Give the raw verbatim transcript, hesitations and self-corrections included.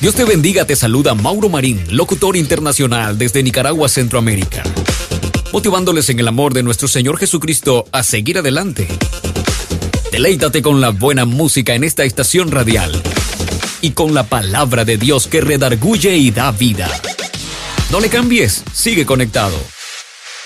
Dios te bendiga, te saluda Mauro Marín, locutor internacional desde Nicaragua, Centroamérica, motivándoles en el amor de nuestro Señor Jesucristo a seguir adelante. Deleítate con la buena música en esta estación radial y con la palabra de Dios que redarguye y da vida. No le cambies, sigue conectado.